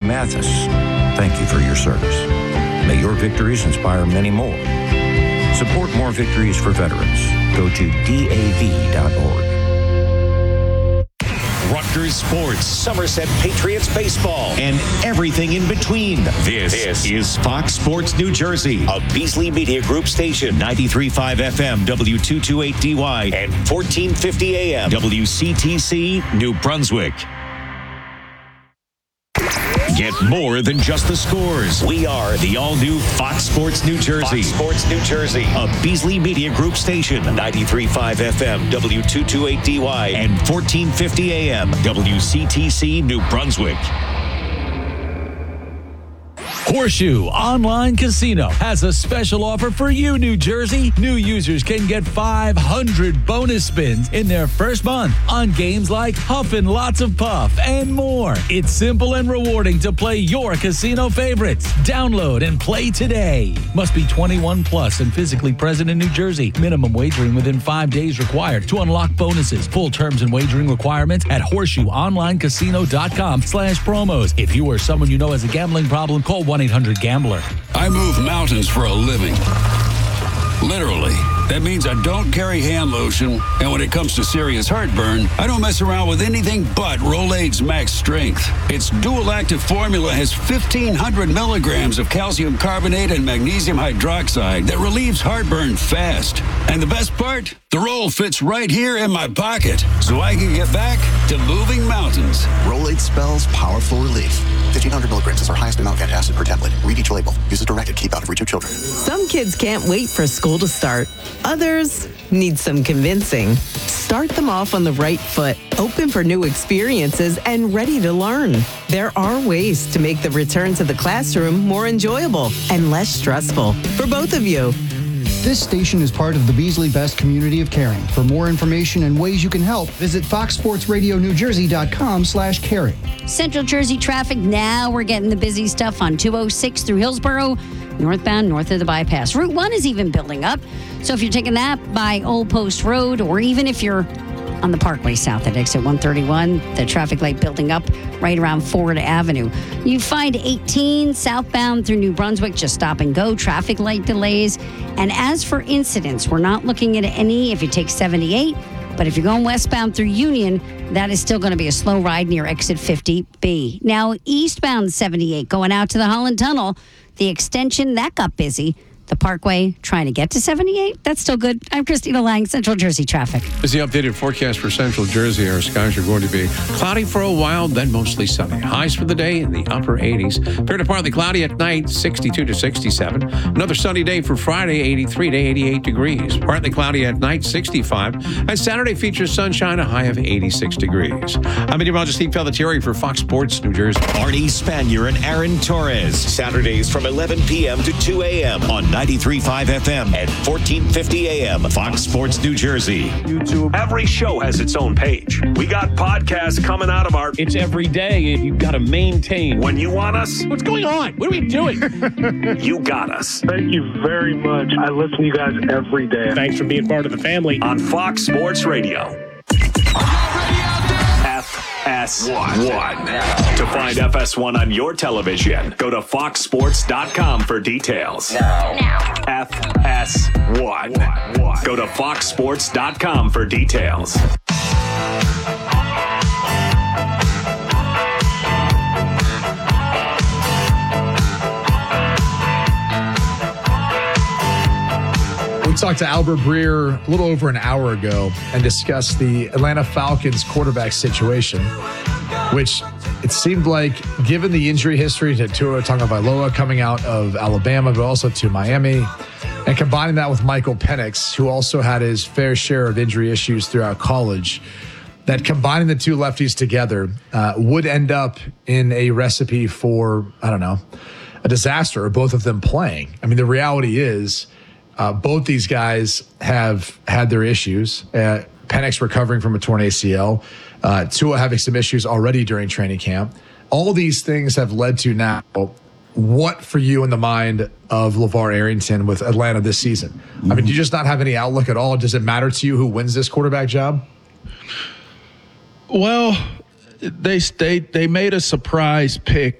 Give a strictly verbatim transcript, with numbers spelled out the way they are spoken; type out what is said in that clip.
Mathis, thank you for your service. May your victories inspire many more. Support more victories for veterans. Go to D A V dot org. Rutgers Sports, Somerset Patriots baseball, and everything in between. This, this is Fox Sports New Jersey, a Beasley Media Group station, ninety-three point five F M, W two twenty-eight D Y, and fourteen fifty A M, W C T C, New Brunswick. Get more than just the scores. We are the all-new Fox Sports New Jersey. Fox Sports New Jersey, a Beasley Media Group station, ninety-three point five F M, W two twenty-eight D Y, and fourteen fifty A M, W C T C, New Brunswick. Horseshoe Online Casino has a special offer for you, New Jersey. New users can get five hundred bonus spins in their first month on games like Huffin' Lots of Puff and more. It's simple and rewarding to play your casino favorites. Download and play today. Must be twenty-one plus and physically present in New Jersey. Minimum wagering within five days required to unlock bonuses. Full terms and wagering requirements at horseshoeonlinecasino.com slash promos. If you or someone you know has a gambling problem, call one eight hundred gambler. I move mountains for a living. Literally. That means I don't carry hand lotion, and when it comes to serious heartburn, I don't mess around with anything but Rolaids Max Strength. Its dual-active formula has fifteen hundred milligrams of calcium carbonate and magnesium hydroxide that relieves heartburn fast. And the best part? The roll fits right here in my pocket, so I can get back to moving mountains. Rolaids spells powerful relief. fifteen hundred milligrams is our highest amount of antacid per tablet. Read each label. Use as directed. Keep out of reach of children. Some kids can't wait for school to start. Others need some convincing. Start them off on the right foot, open for new experiences, and ready to learn. There are ways to make the return to the classroom more enjoyable and less stressful for both of you. This station is part of the Beasley Best community of caring. For more information and ways you can help, visit fox sports radio new jersey dot com slash caring. Central Jersey traffic. Now we're getting the busy stuff on two oh six through Hillsborough, northbound north of the bypass. Route one is even building up. So if you're taking that by Old Post Road, or even if you're on the Parkway South at exit one thirty-one, the traffic light building up right around Ford Avenue. You find eighteen southbound through New Brunswick, just stop and go, traffic light delays. And as for incidents, we're not looking at any if you take seventy-eight, but if you're going westbound through Union, that is still going to be a slow ride near exit fifty B. Now, eastbound seventy-eight going out to the Holland Tunnel, the extension, that got busy. The Parkway trying to get to seventy-eight. That's still good. I'm Christina Lang, Central Jersey traffic. Is the updated forecast for Central Jersey. Our skies are going to be cloudy for a while, then mostly sunny. Highs for the day in the upper eighties. Fair to partly cloudy at night, sixty-two to sixty-seven. Another sunny day for Friday, eighty-three to eighty-eight degrees. Partly cloudy at night, sixty-five. And Saturday features sunshine, a high of eighty-six degrees. I'm meteorologist Steve Pelletieri for Fox Sports New Jersey. Arnie Spanier and Aaron Torres. Saturdays from eleven p.m. to two a.m. on ninety-three point five F M and fourteen fifty A M. Fox Sports New Jersey. YouTube. Every show has its own page. We got podcasts coming out of our... It's every day, and you've got to maintain. When you want us... What's going on? What are we doing? You got us. Thank you very much. I listen to you guys every day. Thanks for being part of the family. On Fox Sports Radio. F S one. To find F S one on your television, go to fox sports dot com for details. Now. Now. F S one. Go to fox sports dot com for details. We talked to Albert Breer a little over an hour ago and discussed the Atlanta Falcons quarterback situation, which it seemed like, given the injury history to Tua Tagovailoa coming out of Alabama, but also to Miami, and combining that with Michael Penix, who also had his fair share of injury issues throughout college, that combining the two lefties together uh, would end up in a recipe for, I don't know, a disaster, or both of them playing. I mean, the reality is, Uh, both these guys have had their issues. Uh, Penix recovering from a torn A C L. Uh, Tua having some issues already during training camp. All these things have led to now, what for you in the mind of LeVar Arrington with Atlanta this season? Mm-hmm. I mean, do you just not have any outlook at all? Does it matter to you who wins this quarterback job? Well, they they, they made a surprise pick